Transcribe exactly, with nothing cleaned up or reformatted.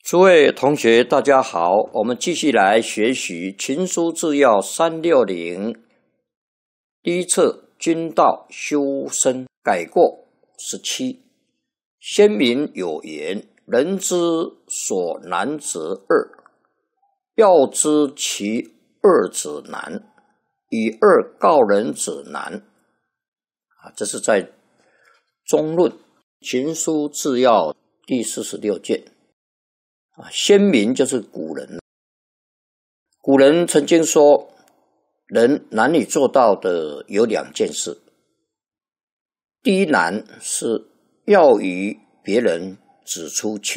诸位同学，大家好，我们继续来学习《群书治要》三六零第一册君道修身改过十七。先民有言：人之所难则二，要知其二者难，以二告人者难。啊，这是在中论《群书治要》第四十六卷。啊，先民就是古人。古人曾经说，人难以做到的有两件事。第一难是要与别人指出缺